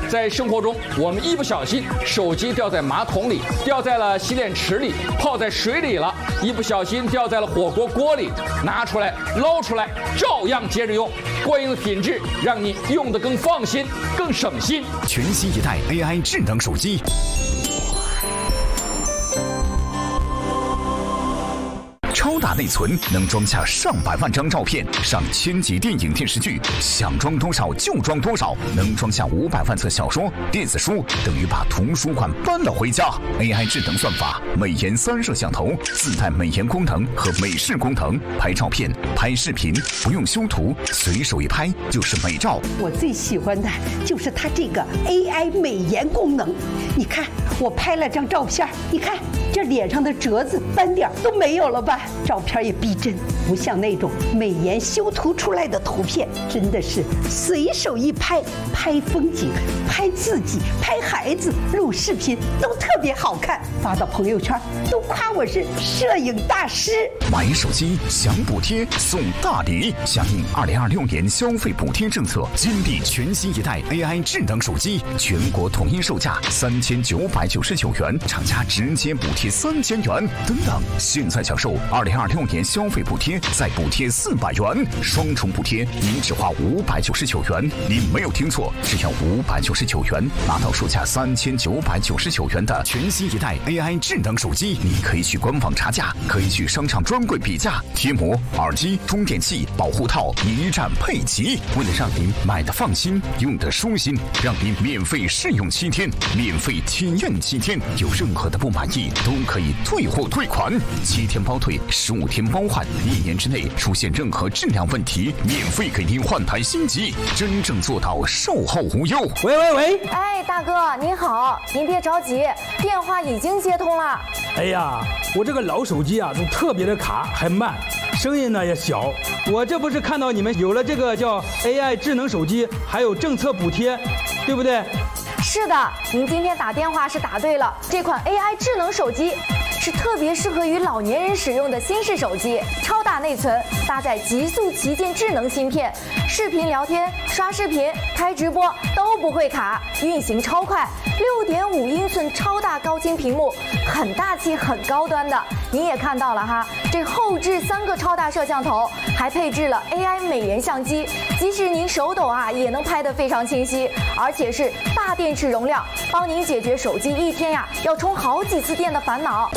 在生活中，我们一不小心手机掉在马桶里，掉在了洗脸池里，泡在水里了，一不小心掉在了火锅锅里，拿出来捞出来，照样接着用。过硬的品质让你用得更放心、更省心。 全新一代 AI 智能手机。超大内存能装下上百万张照片，上1000集电影电视剧，想装多少就装多少，能装下500万册小说、电子书，等于把图书馆搬了回家。AI 智能算法，美颜3摄像头，自带美颜功能和美视功能，拍照片、拍视频不用修图，随手一拍就是美照。 我最喜欢的就是它这个 AI 美颜功能。你看，我拍了张照片，你看这脸上的褶子、斑点都没有了吧？照片也逼真，不像那种美颜修图出来的图片，真的是随手一拍，拍风景、拍自己、拍孩子、录视频都特别好看，发到朋友圈都夸我是摄影大师。 买手机享补贴送大礼，响应2026年消费补贴政策，金地全新一代 AI 智能手机，全国统一售价3999元，厂家直接补贴3000元。等等，现在享受2026年消费补贴，再补贴400元，双重补贴，您只花599元。您没有听错，只要599元，拿到售价3999元的全新一代 AI 智能手机。你可以去官网查价，可以去商场专柜比价，贴膜、耳机、充电器、保护套一站配齐。为了让您买的放心，用的舒心，让您免费试用7天，免费体验7天，有任何的不满意都可以退货退款，7天包退，15天包换，1年之内出现任何质量问题，免费给您换台新机，真正做到售后无忧。 喂， 哎，大哥您好，您别着急，电话已经接通了。 哎呀，我这个老手机啊，都特别的卡，还慢，声音呢也小。我这不是看到你们有了这个叫 AI 智能手机，还有政策补贴，对不对？ 是的，您今天打电话是打对了，这款 AI 智能手机是特别适合于老年人使用的新式手机，超大内存，搭载极速旗舰智能芯片，视频聊天、刷视频、开直播都不会卡，运行超快，6.5英寸超大高清屏幕，很大气、很高端的。您也看到了哈，这后置3个超大摄像头，还配置了 AI 美颜相机，即使您手抖啊，也能拍得非常清晰，而且是大电池容量，帮您解决手机一天呀要充好几次电的烦恼。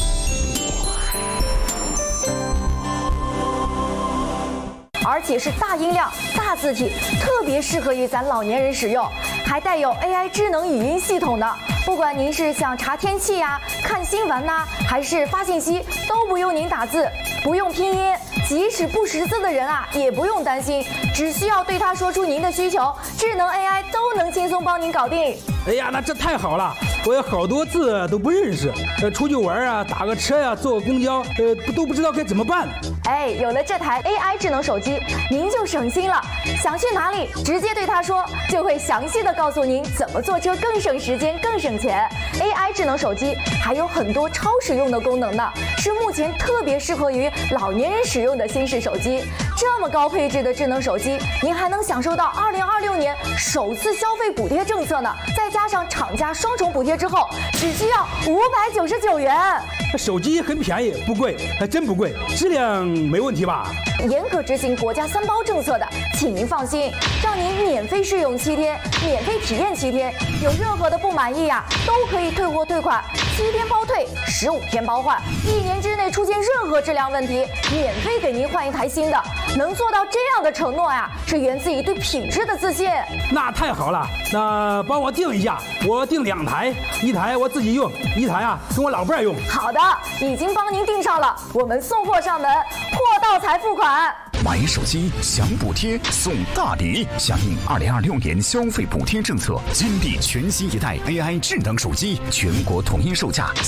而且是大音量、大字体，特别适合于咱老年人使用，还带有 AI 智能语音系统的。不管您是想查天气呀、看新闻呐，还是发信息，都不用您打字，不用拼音，即使不识字的人啊，也不用担心，只需要对它说出您的需求，智能 AI 都能轻松帮您搞定。 哎呀，那这太好了！我有好多字都不认识，出去玩啊，打个车呀、坐个公交，都不知道该怎么办。 哎，有了这台 AI 智能手机，您就省心了。想去哪里，直接对它说，就会详细的告诉您怎么坐车更省时间、更省钱。AI 智能手机还有很多超实用的功能呢，是目前特别适合于老年人使用的新式手机。这么高配置的智能手机，您还能享受到2026年首次消费补贴政策呢，再加上厂家双重补贴之后，只需要599元。 手机很便宜，不贵，还真不贵，质量没问题吧？ 严格执行国家3包政策的，请您放心，让您免费试用7天，免费体验7天，有任何的不满意呀，都可以退货退款，7天包退，15天包换，1年之内出现任何质量问题，免费给您换一台新的。能做到这样的承诺呀，是源自于对品质的自信。 那太好了，那帮我订一下，我订2台，一台我自己用，一台啊跟我老伴儿用。 好的，已经帮您订上了，我们送货上门，货到才付款。 买手机享补贴送大礼，响应2026年消费补贴政策，金地全新一代 AI 智能手机，全国统一售价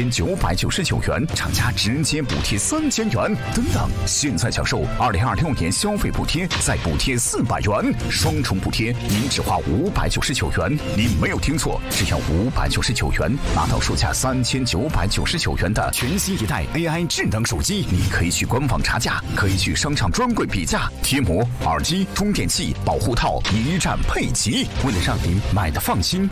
3999元，厂家直接补贴3000元。等等，现在享受2026年消费补贴，再补贴400元，双重补贴，您只花599元。您没有听错，只要599元，拿到售价3999元的全新一代 AI 智能手机。你可以去官网查价，可以去商场专柜比价，贴膜、耳机、充电器、保护套一站配齐。为了让您买的放心，